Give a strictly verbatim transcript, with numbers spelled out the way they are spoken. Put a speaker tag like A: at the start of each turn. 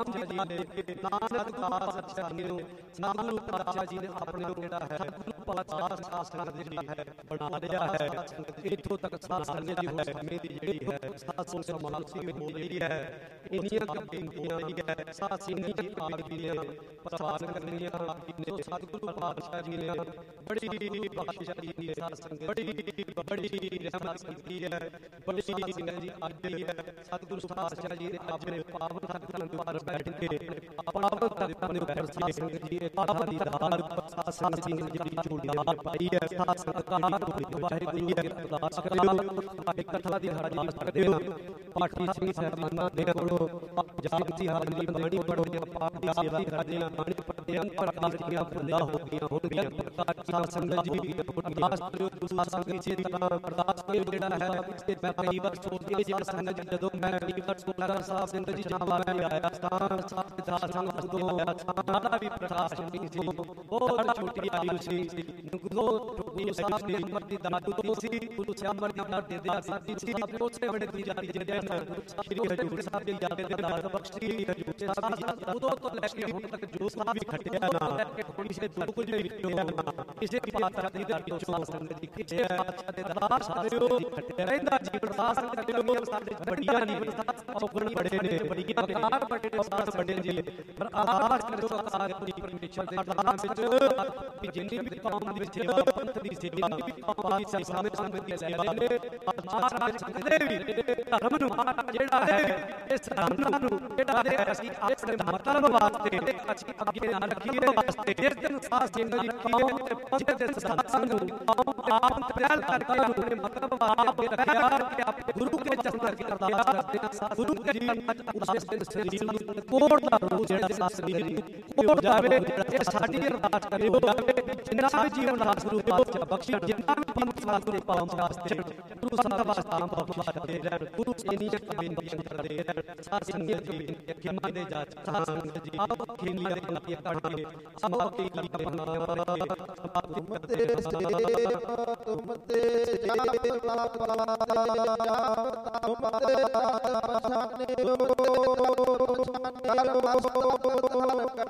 A: ਸਮਝ ਜੀ ਨੇ ਨਾਨਕ ਦਾਸ ਅੱਛਾ ਜੀ ਨੂੰ ਸਤਿਗੁਰੂ ਪਾਤਸ਼ਾਹ ਜੀ ਨੇ ਆਪਣੇ ਨੂੰ ਜਿਹੜਾ ਹੈ ਪਾਤਸ਼ਾਹ ਸਾਧ ਸੰਗਤ ਜਿਹੜੀ ਹੈ ਬਣਾ ਲਿਆ ਹੈ। ਇੱਥੋਂ ਤੱਕ ਸਾਧ ਸੰਗਤ ਜੀ ਹੋ ਸਮੇਂ ਦੀ ਜਿਹੜੀ ਹੈ ਸਾਧ ਸੰਗਤ ਸਮਾਲ ਸੀ ਜਿਹੜੀ ਹੈ ਇੰਨੀਆਂ ਕੰਪਨੀਆਂ ਦੀ ਹੈ ਸਾਧ ਸੰਗਤ ਜੀ ਆਪ ਜੀ ਨੇ ਪ੍ਰਸਾਦ ਕਰਨੀਆਂ ਨੇ ਸਤਿਗੁਰੂ ਪਾਤਸ਼ਾਹ ਜੀ ਨੇ ਬੜੀ ਬਖਸ਼ਿਸ਼ ਕੀਤੀ ਹੈ ਸਾਧ ਸੰਗਤ ਬੜੀ ਬੜੀ ਰਹਿਮਤ ਕੀਤੀ ਹੈ ਬੜੀ ਸੰਗਤ ਜੀ ਅੱਜ ਹੈ ਸਤਿਗੁਰੂ ਪਾਤਸ਼ਾਹ ਜੀ ਨੇ ਆਪਣੇ ਪਾਵਨ ਤਖਤਾਂ ਦੇ ਉੱਪਰ ਬੈਠ ਕੇ ਪਾਵਨ ਤਖਤਾਂ ਦੇ ਉੱਪਰ ਸਾਧ ਸੰਗਤ ਜੀ ਪਾਵਨ ਦੀ ਦਾਲ ਸਾਧ ਸੰਗਤ ਜੀ ਨੇ ਜਿਹੜੀ ਝੂੜੀਆਂ ਪਾਈ ਹੈ ਸਾਧ ਸੰਗਤ ਦਾ ਵਾਹਿਗੁਰੂ ਜੀ ਅਰਦਾਸ ਕਰਿਓ ਇਕੱਠਾ ਦੀ ਅਰਦਾਸ ਕਰਦੇ ਹੋ ਪਾਠੀ ਸਿੰਘ ਸਾਹਿਬਾਨਾਂ ਦੇ ਕੋਲੋਂ ਜਾਗਤੀ ਹਾਜ਼ਰੀ ਬਾਣੀ ਪੜ੍ਹਦੇ ਪਾਕ ਦੀ ਸੇਵਾ ਕਰਦੇ ਆ ਬਾਣੀ ਪੜ੍ਹਦੇ ਆ ਪ੍ਰਕਾਸ਼ ਦੀਆਂ ਬੰਦਾ ਹੋ ਗਈਆਂ ਹੋਣਗੀਆਂ ਸਾਧ ਸੰਗਤ ਜੀ ਅਰਦਾਸ ਕਰਿਓ ਸਾਧ ਸੰਗਤ ਜੀ ਤਰ੍ਹਾਂ ਅਰਦਾਸ ਕਰਿਓ ਜਿਹੜਾ ਹੈ ਤੇ ਮੈਂ ਕਈ ਵਾਰ ਸੋਚਦੀ ਸੀ ਸੰਗਤ ਜੀ ਜਦੋਂ ਮੈਂ ਕਈ ਵਾਰ ਸੋਚਦਾ ਸਾਧ ਸੰਗਤ ਜੀ ਜਾਵਾ ਮੈਂ ਆਇਆ ਸਥਾਨ ਸਾਧ ਦਾਸ ਸੰਗਤ ਤੋਂ ਆਇਆ ਸਾਡਾ ਵੀ ਪ੍ਰਕਾਸ਼ ਸਿੰਘ ਜੀ ਬਹੁਤ ਛੋਟੀ ਆਯੂ ਸੀ ਗੁਰੂ ਗੁਰੂ ਸਾਹਿਬ ਦੀ ਉਮਰ ਦੀ ਦਾਦੂ ਤੋਂ ਸੀ ਗੁਰੂ ਸਿਆਮਰ ਦੀ ਉਮਰ ਦੇ ਦਿਆ ਸਾਡੀ ਸੀ ਉਸੇ ਬੜੇ ਗੁਜ਼ਾਰੀ ਜਿਹੜੇ ਸ਼੍ਰੀ ਹਜੂਰ ਸਾਹਿਬ ਦੀ ਯਾਦ ਦੇ ਦਾਤ ਬਖਸ਼ੀ ਹਜੂਰ ਸਾਹਿਬ ਜੀ ਉਦੋਂ ਤੋਂ ਲੈ ਕੇ ਹੁਣ ਤੱਕ ਜੋ ਸਾਹਿਬ ਵੀ ਖੱਟਿਆ ਨਾ ਕਿਸੇ ਦੁੱਖ ਕੁਝ ਨਹੀਂ ਵਿਚੋਂ ਕਿਸੇ ਪਾਤਸ਼ਾਹ ਦੀ ਦਰ ਤੋਂ ਸਾਧ ਸੰਗਤ ਦੀ ਕਿਸੇ ਪਾਤਸ਼ਾਹ ਦੇ ਦਰਬਾਰ ਸਾਹਿਬ ਖੱਟਿਆ ਰਹਿੰਦਾ ਜੀਵਨ ਸਾਧ ਸੰਗਤ ਦੇ ਲੋਕ ਸਾਡੇ ਵੱਡੀਆਂ ਨਹੀਂ ਔਗਣ ਬੜੇ ਨੇ ਵੱਡੀਆਂ ਕਾਰ ਬੜੇ ਨੇ ਸਾਧ ਵੱਡੇ ਜੀ ਪਰ ਆਵਾਜ਼ ਕਰੋ ਆਕਾਰ ਪੂਰੀ ਪਰਮੇਸ਼ਰ ਦੇ ਅਰਦਾਸ ਵਿੱਚ ਕਿ ਜਿੰਨੀ ਵੀ ਕੌਮ ਦੀ ਵਿੱਚ ਪੰਥ ਦੀ ਸੇਵਾ ਪਾਤਸ਼ਾਹ ਸਾਹਮਣੇ ਸਾਹਮਣੇ ਦੀ ਸੇਵਾ ਨੇ ਮਹਾਰਾਜ ਕਹਿੰਦੇ ਵੀ ਧਰਮ ਨੂੰ ਜਿਹੜਾ ਹੈ ਇਸ ਧਰਮ ਨੂੰ ਜਿਹੜਾ ਹੈ ਅਸੀਂ ਆਪਣੇ ਮਤਲਬ ਵਾਸਤੇ ਅਸੀਂ ਅੱਗੇ ਨਾ ਰੱਖੀਏ ਵਾਸਤੇ ਇਸ ਦਿਨ ਸਾਧ ਸੰਗਤ ਜੀ ਕੌਮ ਤੇ ਪੰਥ ਦੇ ਸਿਧਾਂਤਾਂ ਨੂੰ ਆਪ ਪਹਿਲ ਕਰਕੇ ਆਪਣੇ ਮਤਲਬ ਵਾਸਤੇ ਰੱਖਿਆ ਕਰਕੇ ਆਪਣੇ ਗੁਰੂ ਕੇ ਚਰਨ ਦੀ ਅਰਦਾਸ ਕਰਦੇ ਹਾਂ ਗੁਰੂ ਕੇ ਚਰਨ ਉਸ ਦਿਨ ਸਰੀਰ ਨੂੰ ਕੋੜ ਦਾ ਰੂਪ ਜਿਹੜਾ ਸਾਧ ਸੰਗਤ ਜੀ ਕੋੜ ਜਾਵੇ ਇਹ ਸਾਡੀ ਅਰਦਾਸ ਕਰਿਓ ਜਿੰਨਾ ਵੀ ਜੀਵਨ ਦਾ ਗੁਰੂ ਪਾਤਸ਼ਾਹ ਬਖਸ਼ੀ ਜਿੰਨਾ ਵੀ ਪੰਥ ਵਾਸਤੇ ਕੌਮ ਵਾਸਤੇ ਗੁਰੂ ਸੰਤ ਵਾਸਤੇ ਬਖਸ਼ਿਸ਼ ਕਰਦੇ ਰਹਿਣ ਗੁਰੂ ਇੰਨੀਆਂ ਬੇਨਤੀਆਂ ਕਰਦੇ ਰਹਿਣ ਸਾਧ ਸੰਗਤ ਜੀ ਖਿਮਾ ਦੇ ਜਾ ਸਾਧ ਸੰਗਤ ਜੀ ਆਪ ਖਿਮਾ ਦੇ ਨਾਤੀ ਕਰਦੇ ਆਪ ਕੀ ਬਣਾ ਤੁਮ ਤੇ ਤੁਮ ਤੇ ਜੇਵਾ ਪਾਇਆ ਤੁਮ ਤੇ ਸਾਨੇ ਹੋ